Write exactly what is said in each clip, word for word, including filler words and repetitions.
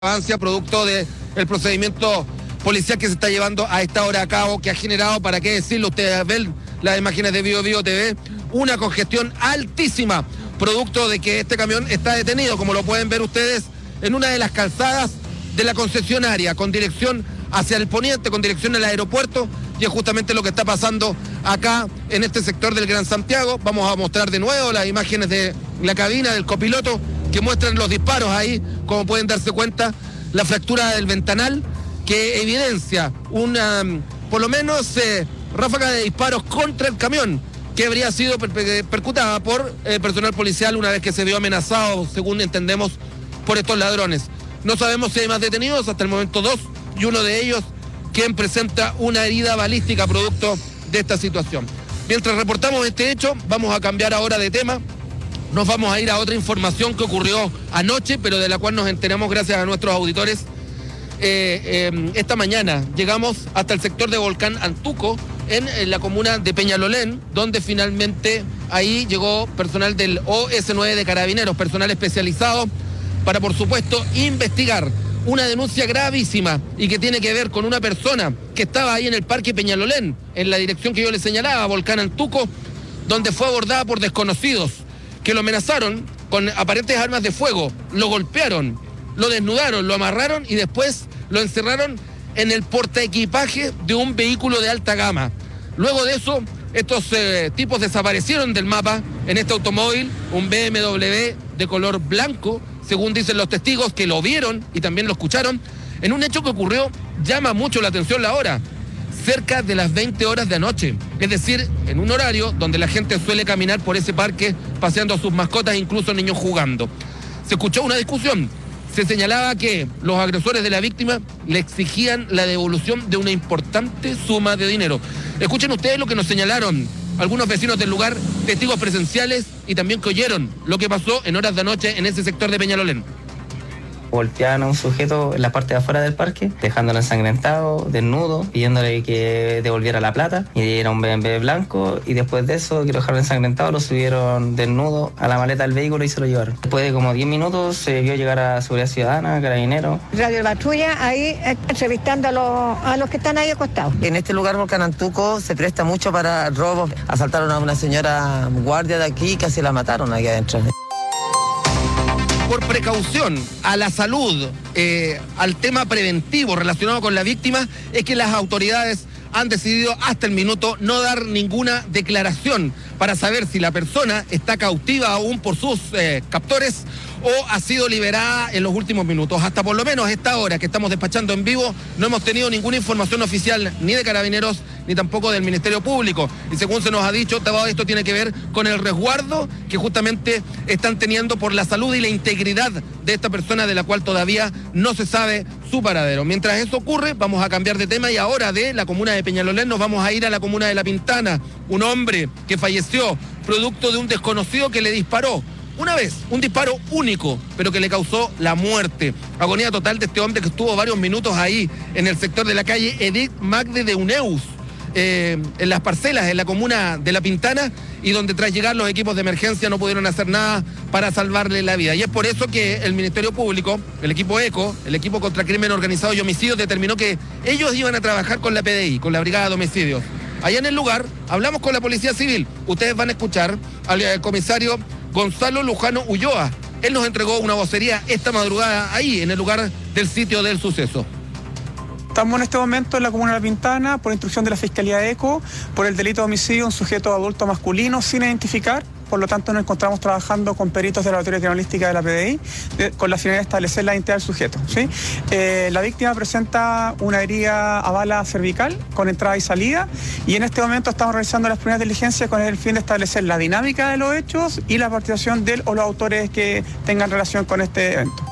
avance producto del procedimiento policial que se está llevando a esta hora a cabo, que ha generado, para qué decirlo, ustedes ven las imágenes de Bio Bio T V, una congestión altísima, producto de que este camión está detenido, como lo pueden ver ustedes, en una de las calzadas de la concesionaria, con dirección hacia el poniente, con dirección al aeropuerto, y es justamente lo que está pasando acá en este sector del Gran Santiago. Vamos a mostrar de nuevo las imágenes de la cabina del copiloto, que muestran los disparos ahí, como pueden darse cuenta, la fractura del ventanal, que evidencia una, por lo menos, eh, ráfaga de disparos contra el camión, que habría sido per percutada por eh, personal policial una vez que se vio amenazado, según entendemos, por estos ladrones. No sabemos si hay más detenidos, hasta el momento dos, y uno de ellos quien presenta una herida balística producto de esta situación. Mientras reportamos este hecho, vamos a cambiar ahora de tema. Nos vamos a ir a otra información que ocurrió anoche, pero de la cual nos enteramos gracias a nuestros auditores eh, eh, esta mañana. Llegamos hasta el sector de Volcán Antuco, en, en la comuna de Peñalolén, donde finalmente ahí llegó personal del O S nueve de Carabineros, personal especializado, para, por supuesto, investigar una denuncia gravísima y que tiene que ver con una persona que estaba ahí en el parque Peñalolén, en la dirección que yo le señalaba, Volcán Antuco, donde fue abordada por desconocidos, que lo amenazaron con aparentes armas de fuego, lo golpearon, lo desnudaron, lo amarraron y después lo encerraron en el portaequipaje de un vehículo de alta gama. Luego de eso, estos eh, tipos desaparecieron del mapa en este automóvil, un B M W de color blanco, según dicen los testigos que lo vieron y también lo escucharon, en un hecho que ocurrió, llama mucho la atención la hora, cerca de las veinte horas de anoche, es decir, en un horario donde la gente suele caminar por ese parque paseando a sus mascotas, incluso niños jugando. Se escuchó una discusión, se señalaba que los agresores de la víctima le exigían la devolución de una importante suma de dinero. Escuchen ustedes lo que nos señalaron algunos vecinos del lugar, testigos presenciales y también que oyeron lo que pasó en horas de anoche en ese sector de Peñalolén. Golpeaban a un sujeto en la parte de afuera del parque, dejándolo ensangrentado, desnudo, pidiéndole que devolviera la plata, y era un B M W blanco, y después de eso, que lo dejaron ensangrentado, lo subieron desnudo a la maleta del vehículo y se lo llevaron. Después de como diez minutos se vio llegar a Seguridad Ciudadana, Carabineros. Radio Patrulla ahí entrevistando a los, a los que están ahí acostados. En este lugar, Volcán Antuco, se presta mucho para robos. Asaltaron a una señora guardia de aquí y casi la mataron aquí adentro. Por precaución a la salud, eh, al tema preventivo relacionado con la víctima, es que las autoridades han decidido hasta el minuto no dar ninguna declaración para saber si la persona está cautiva aún por sus eh, captores o ha sido liberada en los últimos minutos. Hasta por lo menos esta hora que estamos despachando en vivo no hemos tenido ninguna información oficial ni de Carabineros ni tampoco del Ministerio Público. Y según se nos ha dicho, todo esto tiene que ver con el resguardo que justamente están teniendo por la salud y la integridad de esta persona, de la cual todavía no se sabe su paradero. Mientras eso ocurre, vamos a cambiar de tema y ahora de la comuna de Peñalolén nos vamos a ir a la comuna de La Pintana. Un hombre que falleció producto de un desconocido que le disparó una vez, un disparo único, pero que le causó la muerte. Agonía total de este hombre que estuvo varios minutos ahí en el sector de la calle Edith Magde de Uneus, eh, en las parcelas, en la comuna de La Pintana, y donde tras llegar los equipos de emergencia no pudieron hacer nada para salvarle la vida. Y es por eso que el Ministerio Público, el equipo ECO, el equipo contra crimen organizado y homicidios, determinó que ellos iban a trabajar con la P D I, con la Brigada de Homicidios. Allá en el lugar, hablamos con la Policía Civil. Ustedes van a escuchar al eh, comisario Gonzalo Lujano Ulloa. Él nos entregó una vocería esta madrugada ahí, en el lugar del sitio del suceso. Estamos en este momento en la comuna de La Pintana por instrucción de la Fiscalía de ECO por el delito de homicidio a un sujeto adulto masculino sin identificar. Por lo tanto, nos encontramos trabajando con peritos de la Laboratorio Criminalística de la P D I de, con la finalidad de establecer la identidad del sujeto, ¿sí? Eh, la víctima presenta una herida a bala cervical con entrada y salida, y en este momento estamos realizando las primeras diligencias con el fin de establecer la dinámica de los hechos y la participación de él o los autores que tengan relación con este evento.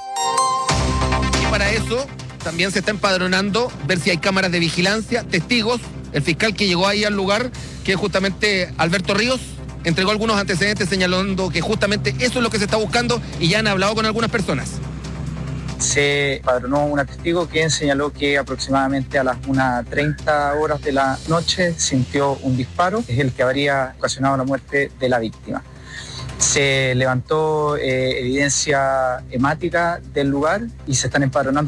Y para eso también se está empadronando, ver si hay cámaras de vigilancia, testigos. El fiscal que llegó ahí al lugar, que es justamente Alberto Ríos, entregó algunos antecedentes señalando que justamente eso es lo que se está buscando y ya han hablado con algunas personas. Se empadronó un testigo quien señaló que aproximadamente a las una treinta horas de la noche sintió un disparo, es el que habría ocasionado la muerte de la víctima. Se levantó eh, evidencia hemática del lugar y se están empadronando